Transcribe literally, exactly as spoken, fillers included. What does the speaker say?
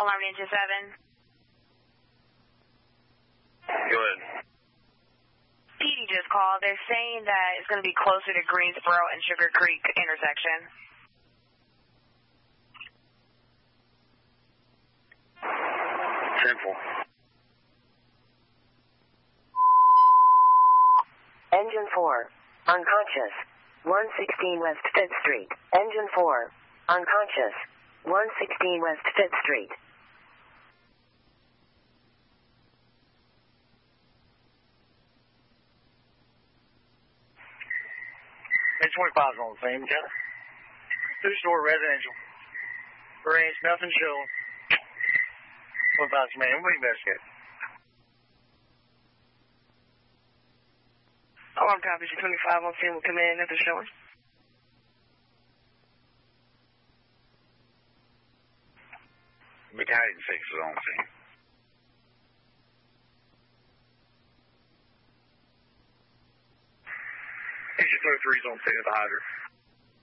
Alarm Engine seven. Go ahead. P D just called. They're saying that it's going to be closer to Greensboro and Sugar Creek intersection. Simple. Engine four, unconscious, one sixteen West fifth Street. Engine four, unconscious, one sixteen West fifth Street. eight twenty-five is on the same account. Two-store residential. Range, nothing showing. What about you, man? What do you investigate? Alarm copy twenty-five on scene will come in. Nothing showing. Battalion six is on scene. Engine thirty-three is on scene at the hydrant.